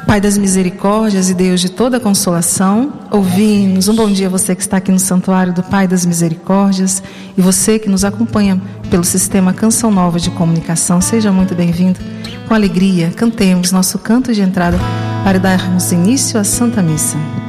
Pai das misericórdias e Deus de toda consolação, ouvi-nos. Um bom dia a você que está aqui no Santuário do Pai das Misericórdias e você que nos acompanha pelo sistema Canção Nova de Comunicação. Seja muito bem-vindo. Com alegria, cantemos nosso canto de entrada para darmos início à Santa Missa.